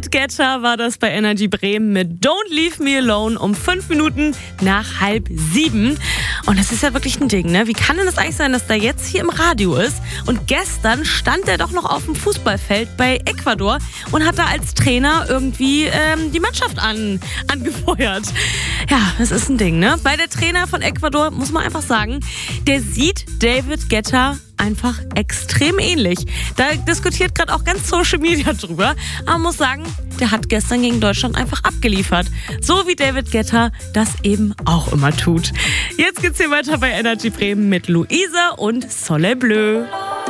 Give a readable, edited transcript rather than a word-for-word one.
David Guetta war das bei Energy Bremen mit Don't Leave Me Alone um 5 Minuten nach 6:30. Und das ist ja wirklich ein Ding, ne? Wie kann denn das eigentlich sein, dass der jetzt hier im Radio ist? Und gestern stand er doch noch auf dem Fußballfeld bei Ecuador und hat da als Trainer irgendwie die Mannschaft angefeuert. Ja, das ist ein Ding, ne? Weil der Trainer von Ecuador, muss man einfach sagen, der sieht David Guetta einfach extrem ähnlich. Da diskutiert gerade auch ganz Social Media drüber. Aber man muss sagen, der hat gestern gegen Deutschland einfach abgeliefert. So wie David Guetta das eben auch immer tut. Jetzt geht's hier weiter bei Energy Bremen mit Luisa und Soleil Bleu.